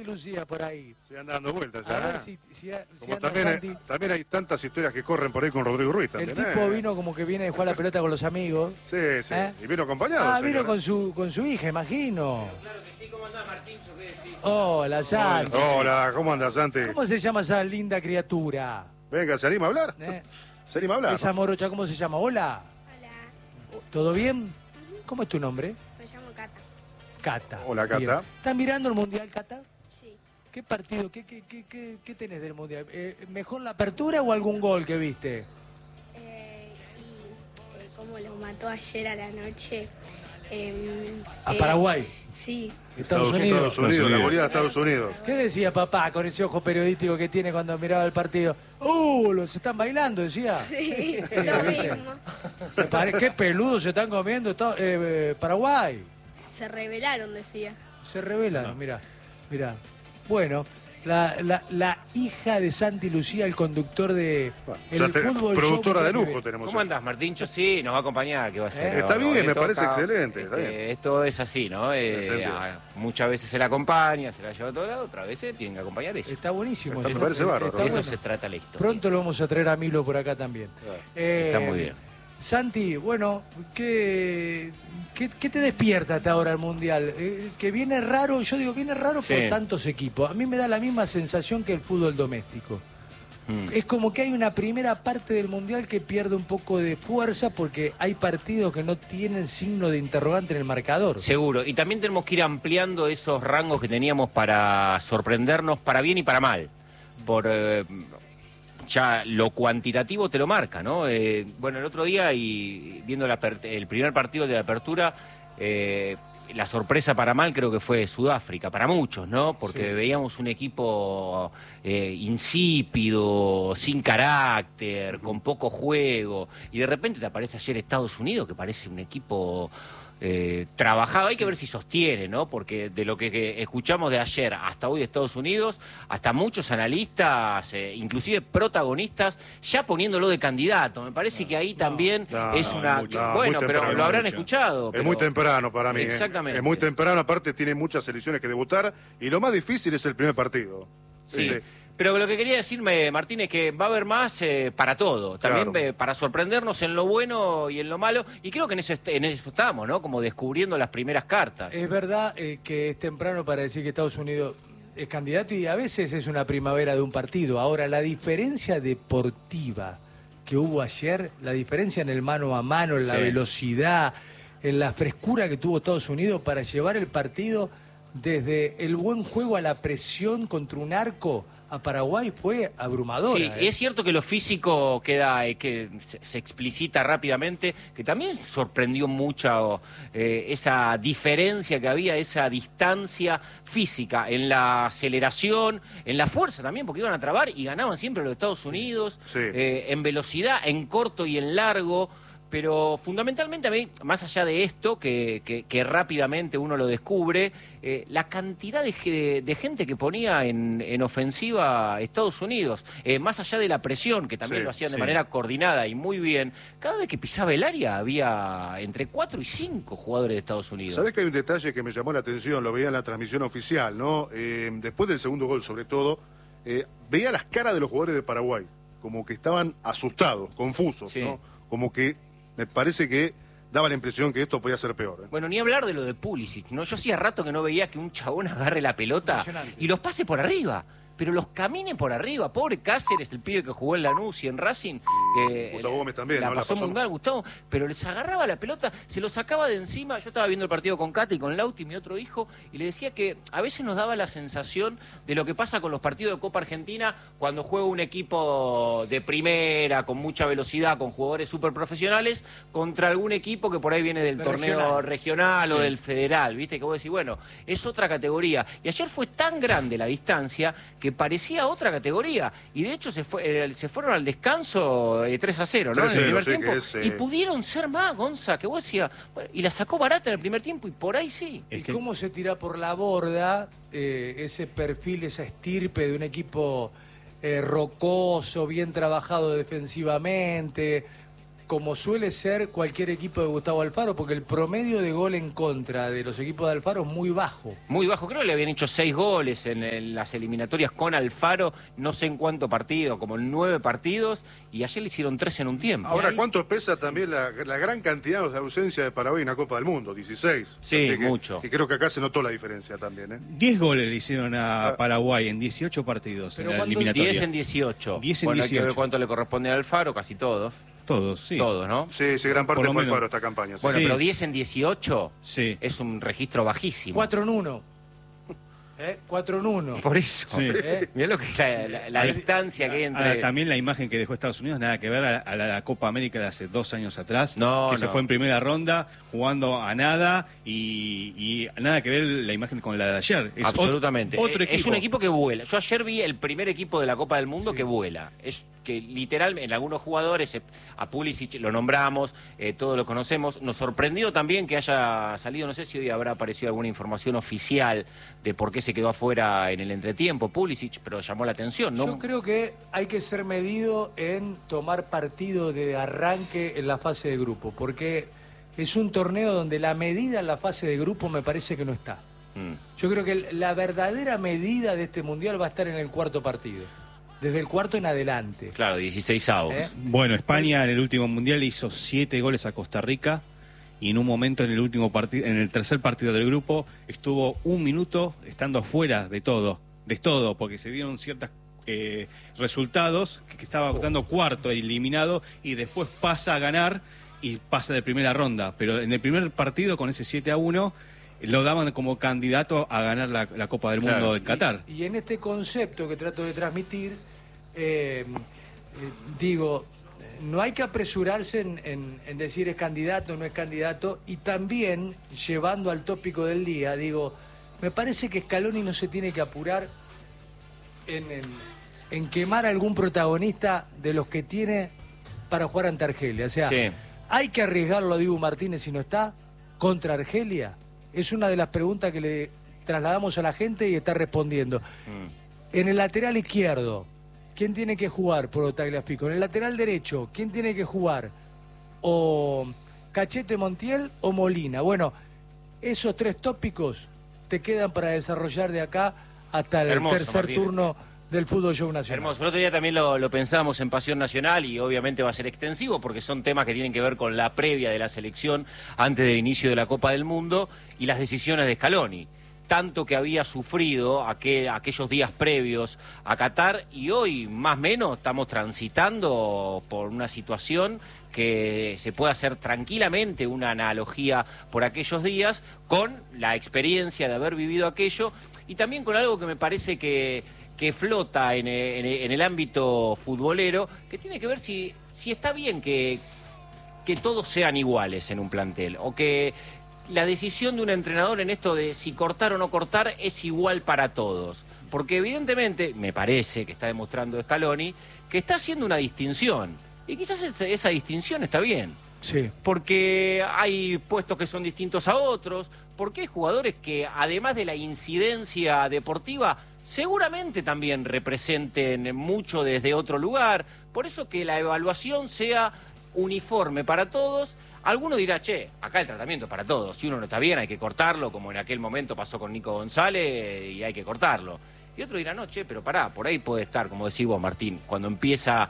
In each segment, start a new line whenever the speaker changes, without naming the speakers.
Santi Lucía por ahí.
Se anda dando vueltas
A
ya.
ver si
Como
anda
también,
Santi.
también hay tantas historias que corren por ahí con Rodrigo Ruiz
El
también.
tipo vino como que viene de jugar la pelota con los amigos.
Sí, sí.
¿Eh?
Y vino acompañado.
Vino
señor.
con su hija, imagino.
Claro que sí, ¿cómo andás, Martincho? ¿Qué decís?
Hola, Santi.
Hola, ¿cómo andas, Santi?
¿Cómo se llama esa linda criatura?
Venga, ¿se anima a hablar?
¿Eh?
¿Se anima a hablar?
Esa morocha, ¿cómo se llama? Hola.
Hola,
¿Todo bien? ¿Cómo es tu nombre?
me llamo Cata.
Cata.
Hola, Cata.
Bien. ¿Estás mirando el Mundial, Cata?
Sí.
¿Qué partido? ¿Qué tenés del Mundial? ¿Mejor la apertura o algún gol que viste?
Cómo los mató ayer a la noche.
¿A Paraguay?
Sí.
Estados Unidos.
La goleada de Estados Unidos.
¿Qué decía papá con ese ojo periodístico que tiene cuando miraba el partido? Los están bailando, decía.
Sí,
¿Viste?
lo mismo.
Qué peludos se están comiendo Paraguay.
Se rebelaron, decía.
Se revelan, mira. Bueno, la hija de Santi Lucía, el conductor de fútbol.
Productora de lujo tenemos.
¿Cómo andás, Martincho? Sí, nos va a acompañar, ¿qué va a ser?
Está bien, me parece
toca,
excelente. Está bien.
Esto es así, ¿no? Muchas veces se la acompaña, se la lleva a todo lado, otras veces tienen que acompañar ella.
Está buenísimo.
Me parece bárbaro.
Está
De eso
bueno.
se trata la historia.
Pronto lo vamos a traer a Milo por acá también.
Está muy bien.
Santi, bueno, ¿qué te despierta hasta ahora el Mundial? Que viene raro, yo digo, viene raro
Sí.
por tantos equipos. A mí me da la misma sensación que el fútbol doméstico. Es como que hay una primera parte del Mundial que pierde un poco de fuerza porque hay partidos que no tienen signo de interrogante en el marcador.
Seguro. Y también tenemos que ir ampliando esos rangos que teníamos para sorprendernos para bien y para mal. Ya lo cuantitativo te lo marca, ¿no? Bueno, el otro día, y viendo el primer partido de la apertura, la sorpresa para mal creo que fue Sudáfrica, para muchos, ¿no? Porque
Sí.
veíamos un equipo insípido, sin carácter, con poco juego, y de repente te aparece ayer Estados Unidos, que parece un equipo trabajado. Hay que ver si sostiene, ¿no? Porque de lo que escuchamos de ayer hasta hoy de Estados Unidos, hasta muchos analistas, inclusive protagonistas, ya poniéndolo de candidato. Me parece que ahí también es una... bueno, pero lo habrán escuchado.
Es muy temprano para mí.
Exactamente.
Es muy temprano, aparte tiene muchas selecciones que debutar y lo más difícil es el primer partido.
Sí.
Ese.
Pero lo que quería decirme, Martín, es que va a haber más para todo. También
Claro.
Para sorprendernos en lo bueno y en lo malo. Y creo que en eso estamos, ¿no? Como descubriendo las primeras cartas.
Es verdad que es temprano para decir que Estados Unidos es candidato y a veces es una primavera de un partido. Ahora, la diferencia deportiva que hubo ayer, la diferencia en el mano a mano, en la velocidad, en la frescura que tuvo Estados Unidos para llevar el partido desde el buen juego a la presión contra un arco a Paraguay fue abrumadora.
Sí, es cierto que lo físico queda, que se explicita rápidamente, que también sorprendió mucho esa diferencia que había, esa distancia física en la aceleración, en la fuerza también, porque iban a trabar y ganaban siempre los Estados Unidos,
Sí.
en velocidad, en corto y en largo. Pero fundamentalmente a mí, más allá de esto, que rápidamente uno lo descubre, la cantidad de gente que ponía en ofensiva a Estados Unidos, más allá de la presión, que también
Sí,
lo hacían de
sí.
manera coordinada y muy bien, cada vez que pisaba el área había entre 4 y 5 jugadores de Estados Unidos.
¿Sabés que hay un detalle que me llamó la atención? Lo veía en la transmisión oficial, ¿no? Después del segundo gol, sobre todo, veía las caras de los jugadores de Paraguay, como que estaban asustados, confusos,
Sí.
¿no? Como que me parece que daba la impresión que esto podía ser peor.
Bueno, ni hablar de lo de Pulisic, ¿no? Yo hacía rato que no veía que un chabón agarre la pelota
Impresionante.
y los pase por arriba, pero los camine por arriba. Pobre Cáceres, el pibe que jugó en Lanús y en Racing.
Gustavo Gómez también,
la
¿no?
pasó muy mal, Gustavo, pero les agarraba la pelota, se lo sacaba de encima. Yo estaba viendo el partido con Cata y con Lauti, mi otro hijo, y le decía que a veces nos daba la sensación de lo que pasa con los partidos de Copa Argentina cuando juega un equipo de primera, con mucha velocidad, con jugadores súper profesionales, contra algún equipo que por ahí viene del torneo regional o del federal, ¿viste? Que vos decís, bueno, es otra categoría. Y ayer fue tan grande la distancia que parecía otra categoría. Y de hecho se fueron al descanso 3-0, ¿no? En el
3-0,
primer
sí,
tiempo.
que es,
Y pudieron ser más, Gonza, que vos decías, bueno, y la sacó barata en el primer tiempo y por ahí sí.
¿Y cómo se tira por la borda ese perfil, esa estirpe de un equipo rocoso, bien trabajado defensivamente? como suele ser cualquier equipo de Gustavo Alfaro, porque el promedio de gol en contra de los equipos de Alfaro es muy bajo.
Muy bajo, creo que le habían hecho 6 goles en las eliminatorias con Alfaro, no sé en cuánto partido, como en 9 partidos, y ayer le hicieron 3 en un tiempo.
Ahora, ¿cuánto pesa también la gran cantidad de ausencia de Paraguay en la Copa del Mundo? 16.
Sí, mucho.
Y creo que acá se notó la diferencia también, ¿eh?
10 goles le hicieron a Paraguay en 18 partidos en la eliminatoria.
10 en 18.
10 en
bueno,
18.
Hay que ver cuánto le corresponde a Alfaro, casi todos.
Todos, sí.
Todos, ¿no?
Sí, gran parte
Por lo
fue
menos.
Alfaro esta campaña. Sí.
Bueno,
Sí.
pero 10 en 18
Sí.
es un registro bajísimo.
4 en 1. 4 en 1.
Por eso.
Sí.
Mirá lo que es la distancia que hay entre...
También la imagen que dejó Estados Unidos, nada que ver a la Copa América de hace 2 años atrás,
No,
que se
no.
fue en primera ronda jugando a nada y nada que ver la imagen con la de ayer. Es
Absolutamente.
Otro equipo.
Es un equipo que vuela. Yo ayer vi el primer equipo de la Copa del Mundo que vuela. Es que literalmente en algunos jugadores, a Pulisic lo nombramos, todos lo conocemos. Nos sorprendió también que haya salido, no sé si hoy habrá aparecido alguna información oficial de por qué se quedó afuera en el entretiempo Pulisic, pero llamó la atención, ¿no?
Yo creo que hay que ser medido en tomar partido de arranque en la fase de grupo, porque es un torneo donde la medida en la fase de grupo me parece que no está. Yo creo que la verdadera medida de este Mundial va a estar en el cuarto partido, desde el cuarto en adelante.
Claro, 16avos.
Bueno, España en el último mundial le hizo 7 goles a Costa Rica y en un momento en el último partido, en el tercer partido del grupo, estuvo 1 minuto estando afuera de todo, porque se dieron ciertos resultados que estaba dando cuarto eliminado y después pasa a ganar y pasa de primera ronda, pero en el primer partido con ese 7-1 lo daban como candidato a ganar la Copa del Mundo
Claro.
de Qatar.
Y en este concepto que trato de transmitir, digo, no hay que apresurarse en decir es candidato o no es candidato, y también, llevando al tópico del día, digo, me parece que Scaloni no se tiene que apurar en quemar a algún protagonista de los que tiene para jugar ante Argelia. O sea,
Sí.
¿hay que arriesgarlo a Dibu Martínez si no está contra Argelia? Es una de las preguntas que le trasladamos a la gente y está respondiendo. En el lateral izquierdo, ¿quién tiene que jugar por Tagliafico? En el lateral derecho, ¿quién tiene que jugar? ¿O Cachete Montiel o Molina? Bueno, esos 3 tópicos te quedan para desarrollar de acá hasta el
Hermoso,
tercer
Martínez.
turno del fútbol show nacional.
Hermoso. El otro día también lo pensábamos en Pasión Nacional y obviamente va a ser extensivo porque son temas que tienen que ver con la previa de la selección antes del inicio de la Copa del Mundo y las decisiones de Scaloni. Tanto que había sufrido aquellos días previos a Qatar y hoy más o menos estamos transitando por una situación que se puede hacer tranquilamente una analogía por aquellos días con la experiencia de haber vivido aquello y también con algo que me parece que flota en el ámbito futbolero, que tiene que ver si está bien que todos sean iguales en un plantel, o que la decisión de un entrenador en esto de si cortar o no cortar es igual para todos. Porque evidentemente, me parece que está demostrando Scaloni, que está haciendo una distinción. Y quizás esa distinción está bien.
Sí.
Porque hay puestos que son distintos a otros, porque hay jugadores que además de la incidencia deportiva, seguramente también representen mucho desde otro lugar. Por eso que la evaluación sea uniforme para todos. Alguno dirá, che, acá el tratamiento es para todos. Si uno no está bien hay que cortarlo, como en aquel momento pasó con Nico González, y hay que cortarlo. Y otro dirá, no, che, pero pará, por ahí puede estar, como decís vos, Martín, cuando empieza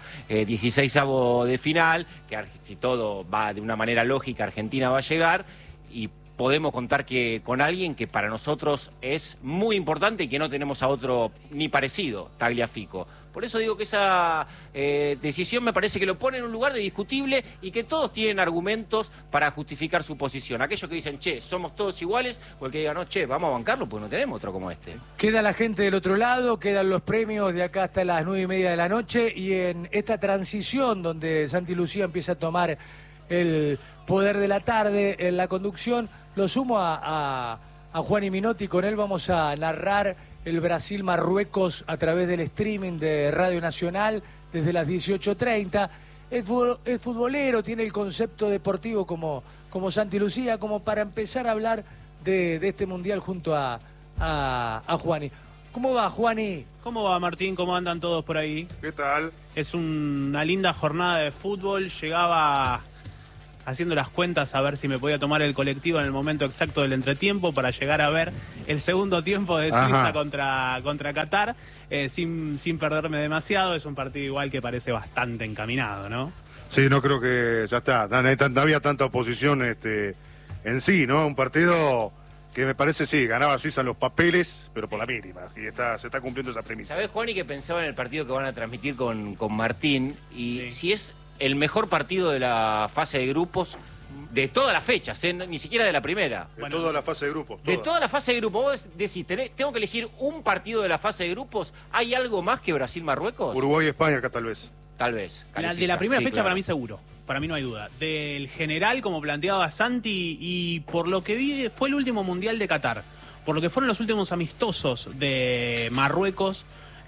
16avos de final, que si todo va de una manera lógica, Argentina va a llegar, y podemos contar con alguien que para nosotros es muy importante y que no tenemos a otro ni parecido, Tagliafico. Por eso digo que esa decisión me parece que lo pone en un lugar de discutible y que todos tienen argumentos para justificar su posición. Aquellos que dicen, che, somos todos iguales, o el que diga, no, che, vamos a bancarlo porque no tenemos otro como este.
Queda la gente del otro lado, quedan los premios de acá hasta las 9:30 de la noche, y en esta transición donde Santi Lucía empieza a tomar el poder de la tarde en la conducción, lo sumo a Juan y Minotti. Con él vamos a narrar el Brasil-Marruecos a través del streaming de Radio Nacional desde las 18:30. Es futbolero, tiene el concepto deportivo como Santi Lucía, como para empezar a hablar de este Mundial junto a Juani. ¿Cómo va, Juani?
¿Cómo va, Martín? ¿Cómo andan todos por ahí?
¿Qué tal?
Es una linda jornada de fútbol. Llegaba haciendo las cuentas a ver si me podía tomar el colectivo en el momento exacto del entretiempo para llegar a ver el segundo tiempo de Suiza contra Qatar, sin perderme demasiado. Es un partido igual que parece bastante encaminado, ¿no?
Sí, no creo que ya está. No había tanta oposición en sí, ¿no? Un partido que me parece, sí, ganaba Suiza en los papeles, pero por la mínima. Y se está cumpliendo esa premisa.
¿Sabés, Juan, y que pensaba en el partido que van a transmitir con Martín? Y si es el mejor partido de la fase de grupos de todas las fechas, ni siquiera de la primera.
De toda la fase de grupos.
De toda la fase de grupos. Vos decís, tengo que elegir un partido de la fase de grupos. ¿Hay algo más que Brasil-Marruecos?
Uruguay y España acá tal vez.
Tal vez.
De la primera fecha, claro. Para mí seguro. Para mí no hay duda. Del general, como planteaba Santi, y por lo que vi, fue el último Mundial de Qatar. Por lo que fueron los últimos amistosos de Marruecos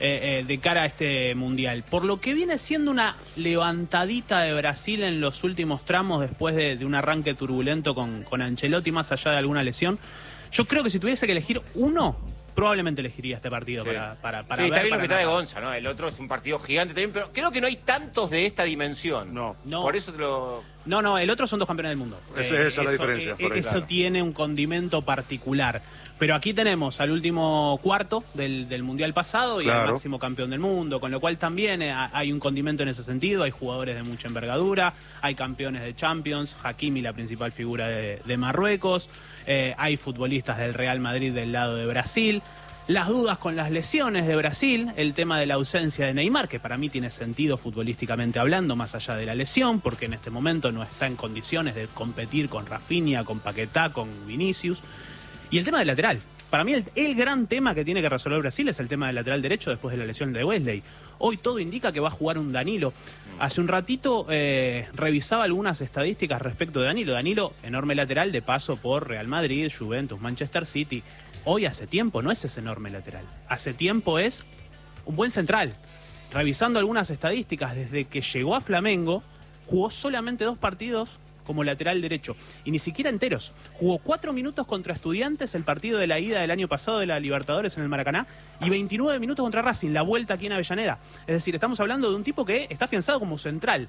de cara a este Mundial. Por lo que viene siendo una levantadita de Brasil en los últimos tramos después de un arranque turbulento con Ancelotti, más allá de alguna lesión. Yo creo que si tuviese que elegir uno, probablemente elegiría este partido para
está
ver.
Bien lo que trae Gonza, ¿no? El otro es un partido gigante también, pero creo que no hay tantos de esta dimensión.
No.
Por eso te lo...
No, el otro son 2 campeones del mundo.
Esa es la diferencia.
Eso tiene un condimento particular. Pero aquí tenemos al último cuarto del Mundial pasado y al máximo campeón del mundo, con lo cual también hay un condimento en ese sentido. Hay jugadores de mucha envergadura, hay campeones de Champions, Hakimi, la principal figura de Marruecos, hay futbolistas del Real Madrid del lado de Brasil. Las dudas con las lesiones de Brasil, el tema de la ausencia de Neymar, que para mí tiene sentido futbolísticamente hablando, más allá de la lesión, porque en este momento no está en condiciones de competir con Rafinha, con Paquetá, con Vinicius. Y el tema del lateral. Para mí el gran tema que tiene que resolver Brasil es el tema del lateral derecho después de la lesión de Wesley. Hoy todo indica que va a jugar un Danilo. Hace un ratito revisaba algunas estadísticas respecto de Danilo. Danilo, enorme lateral de paso por Real Madrid, Juventus, Manchester City. Hoy hace tiempo no es ese enorme lateral. Hace tiempo es un buen central. Revisando algunas estadísticas, desde que llegó a Flamengo, jugó solamente 2 partidos como lateral derecho, y ni siquiera enteros. Jugó 4 minutos contra Estudiantes, el partido de la ida del año pasado de la Libertadores en el Maracaná, y 29 minutos contra Racing, la vuelta aquí en Avellaneda. Es decir, estamos hablando de un tipo que está afianzado como central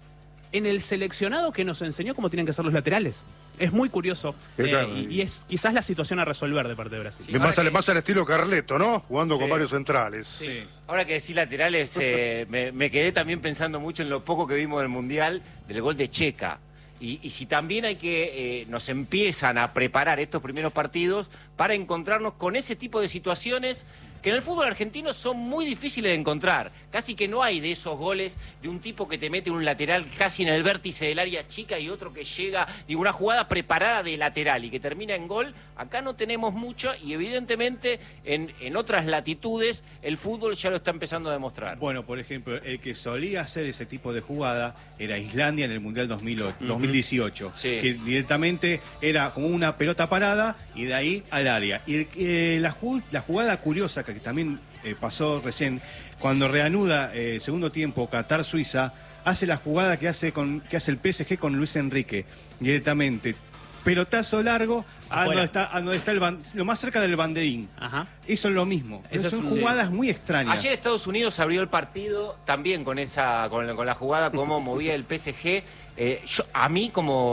en el seleccionado que nos enseñó cómo tienen que ser los laterales. Es muy curioso, y es quizás la situación a resolver de parte de Brasil.
Sí, más al estilo Carleto, ¿no? Jugando con varios centrales.
Sí. Ahora que decís laterales, me quedé también pensando mucho en lo poco que vimos del Mundial, del gol de Checa. Y si también hay que nos empiezan a preparar estos primeros partidos para encontrarnos con ese tipo de situaciones que en el fútbol argentino son muy difíciles de encontrar. Casi que no hay de esos goles de un tipo que te mete un lateral casi en el vértice del área chica y otro que llega, digo, una jugada preparada de lateral y que termina en gol. Acá no tenemos mucho y evidentemente en otras latitudes el fútbol ya lo está empezando a demostrar.
Bueno, por ejemplo, el que solía hacer ese tipo de jugada era Islandia en el Mundial 2018, que directamente era como una pelota parada y de ahí al área. Y la jugada curiosa que también pasó recién, cuando reanuda segundo tiempo Qatar-Suiza, hace la jugada que hace el PSG con Luis Enrique, directamente. Pelotazo largo a donde está lo más cerca del banderín. Ajá. Eso es lo mismo. Son jugadas muy extrañas.
Ayer Estados Unidos abrió el partido también con la jugada como movía el PSG. A mí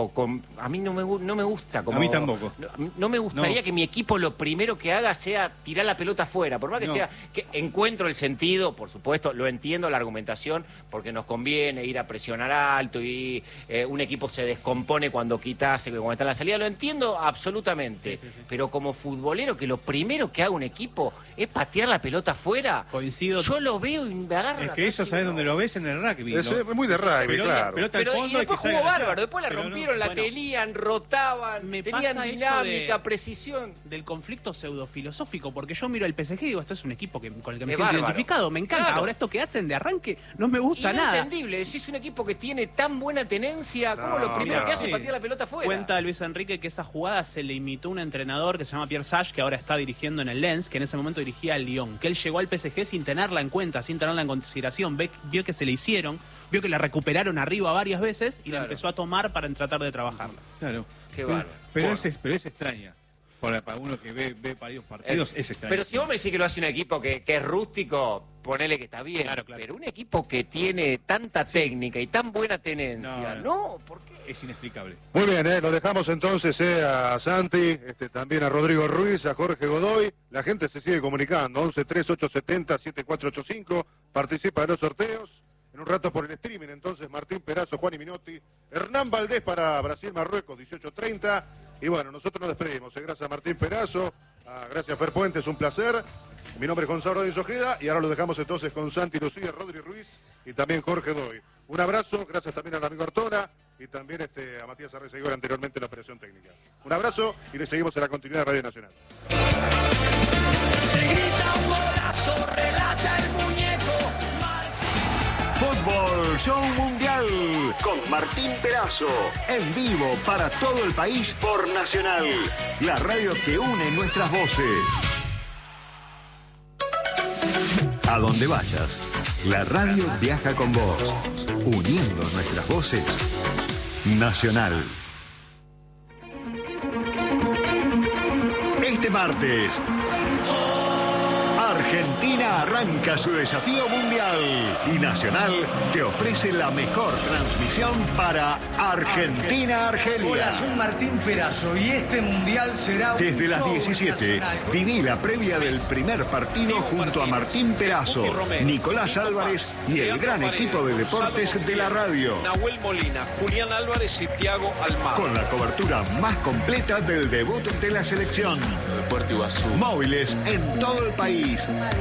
no me gusta.
A mí tampoco.
No me gustaría que mi equipo lo primero que haga sea tirar la pelota afuera. Por más que sea, que encuentro el sentido, por supuesto, lo entiendo la argumentación, porque nos conviene ir a presionar alto y un equipo se descompone cuando está en la salida. Lo entiendo absolutamente. Sí. Pero como futbolero, que lo primero que haga un equipo es patear la pelota afuera.
Coincido.
Yo lo veo y me agarro.
Es que eso, ¿sabes dónde lo ves? En el rugby.
Es muy de rugby, claro.
Pelota al fondo.
Después jugó bárbaro, después la rompieron, la tenían, rotaban, tenían dinámica, precisión.
Del conflicto pseudofilosófico, porque yo miro el PSG y digo, esto es un equipo con el que me siento identificado, me encanta. Claro. Ahora esto que hacen de arranque no me gusta nada.
Es entendible, si es un equipo que tiene tan buena tenencia, como lo primero que hace es patear la pelota afuera.
Cuenta Luis Enrique que esa jugada se le imitó un entrenador que se llama Pierre Sage, que ahora está dirigiendo en el Lens, que en ese momento dirigía al Lyon, que él llegó al PSG sin tenerla en cuenta, sin tenerla en consideración, vio que se le hicieron, vio que la recuperaron arriba varias veces y la empezó a tomar para tratar de trabajarla.
Claro.
Qué bárbaro.
Pero es extraña. Para uno que ve varios partidos es extraño.
Pero si vos me decís que lo hace un equipo que es rústico, ponele que está bien.
Claro.
Pero un equipo que tiene tanta técnica y tan buena tenencia, ¿no? ¿Por qué?
Es inexplicable.
Muy bien, lo dejamos entonces a Santi, también a Rodrigo Ruiz, a Jorge Godoy. La gente se sigue comunicando, 11-3870-7485, participa de los sorteos. En un rato por el streaming, entonces, Martín Perazo, Juan y Minotti, Hernán Valdés para Brasil-Marruecos, 18:30. Y bueno, nosotros nos despedimos. Gracias a Martín Perazo, gracias a Fer Puentes, un placer. Mi nombre es Gonzalo Rodríguez Ojeda y ahora lo dejamos entonces con Santi Lucía, Rodrigo Ruiz y también Jorge Godoy. Un abrazo, gracias también al amigo Artona y también a Matías Arrezagor anteriormente en la operación técnica. Un abrazo y le seguimos en la continuidad de Radio Nacional.
Se grita un golazo, relata el muñeco.
Fútbol Show Mundial con Martín Perazo. En vivo para todo el país por Nacional. La radio que une nuestras voces. A donde vayas, la radio viaja con vos. Uniendo nuestras voces. Nacional. Este martes, Argentina arranca su desafío mundial y Nacional te ofrece la mejor transmisión para Argentina-Argelia.
Hola, soy Martín Perazo y este mundial será
desde las 17. Viví la previa del primer partido junto a Martín Perazo, Nicolás Álvarez y el gran equipo de deportes de la radio.
Nahuel Molina, Julián Álvarez y Thiago Almada.
Con la cobertura más completa del debut de la selección. Móviles en todo el país.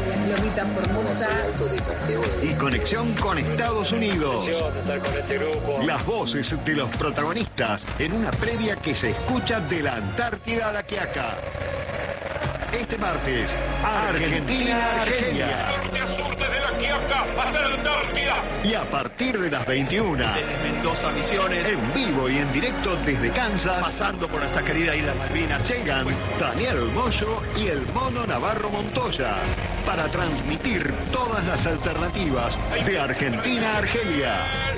Y conexión con Estados Unidos. Las voces de los protagonistas en una previa que se escucha de la Antártida a la Quiaca. Este martes, Argentina-Argelia.
Norte a sur desde la Quiaca hasta la Antártida.
Y a partir de las 21.
Desde Mendoza, Misiones.
En vivo y en directo desde Kansas.
Pasando por nuestra querida Isla Malvinas.
Llegan Daniel Moyo y el Mono Navarro Montoya. Para transmitir todas las alternativas de Argentina a Argelia.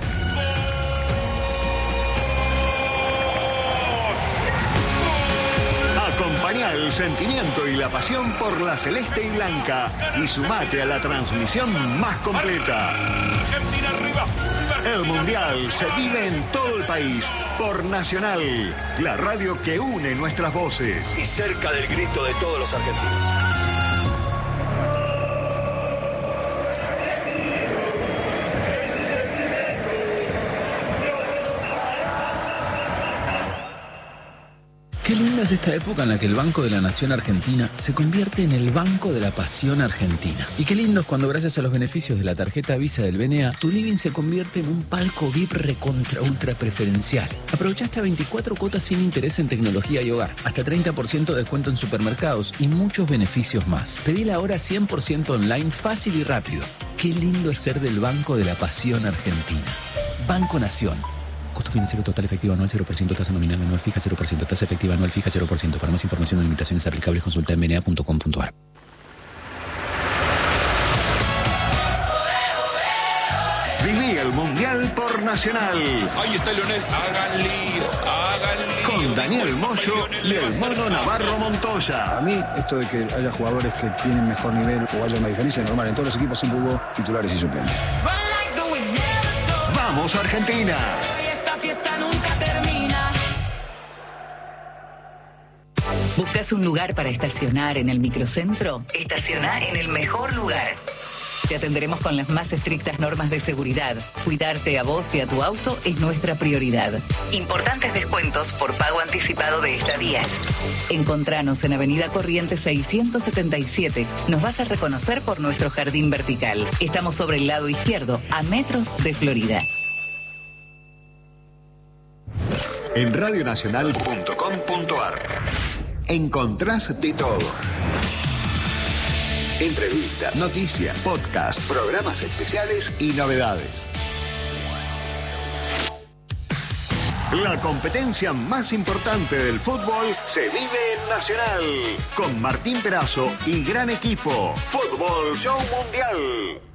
Acompañá el sentimiento y la pasión por la celeste y blanca y sumate a la transmisión más completa.
Argentina arriba.
El Mundial se vive en todo el país por Nacional, la radio que une nuestras voces.
Y cerca del grito de todos los argentinos.
Qué linda es esta época en la que el Banco de la Nación Argentina se convierte en el Banco de la Pasión Argentina. Y qué lindo es cuando gracias a los beneficios de la tarjeta Visa del BNA, tu living se convierte en un palco VIP recontra ultra preferencial. Aprovecha hasta 24 cuotas sin interés en tecnología y hogar, hasta 30% de descuento en supermercados y muchos beneficios más. Pedila ahora 100% online, fácil y rápido. Qué lindo es ser del Banco de la Pasión Argentina. Banco Nación. Costo financiero total efectivo anual 0%, tasa nominal anual fija 0%, tasa efectiva anual fija 0%. Para más información o limitaciones aplicables consulta en bna.com.ar.
Viví el Mundial por Nacional.
Ahí está Leonel. Hagan lío.
Con Daniel Moyo y el Mono Navarro Montoya.
A mí, esto de que haya jugadores que tienen mejor nivel o haya una diferencia normal. En todos los equipos siempre hubo titulares y suplentes.
¡Vamos, Argentina!
Esta fiesta nunca termina.
¿Buscas un lugar para estacionar en el microcentro? Estaciona en el mejor lugar. Te atenderemos con las más estrictas normas de seguridad. Cuidarte a vos y a tu auto es nuestra prioridad. Importantes descuentos por pago anticipado de estadías. Encontranos en Avenida Corrientes 677. Nos vas a reconocer por nuestro jardín vertical. Estamos sobre el lado izquierdo, a metros de Florida.
En radionacional.com.ar encontrás de todo. Entrevistas, noticias, podcasts, programas especiales y novedades. La competencia más importante del fútbol se vive en Nacional. Con Martín Perazo y gran equipo. Fútbol Show Mundial.